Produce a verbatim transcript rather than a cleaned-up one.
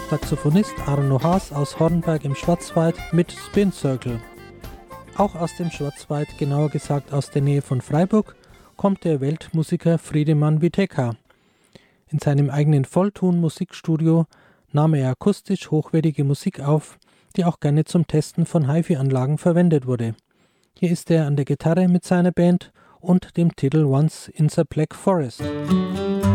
Saxophonist Arno Haas aus Hornberg im Schwarzwald mit Spin Circle. Auch aus dem Schwarzwald, genauer gesagt aus der Nähe von Freiburg, kommt der Weltmusiker Friedemann Witeka. In seinem eigenen Vollton-Musikstudio nahm er akustisch hochwertige Musik auf, die auch gerne zum Testen von Hi-Fi-Anlagen verwendet wurde. Hier ist er an der Gitarre mit seiner Band und dem Titel Once in the Black Forest.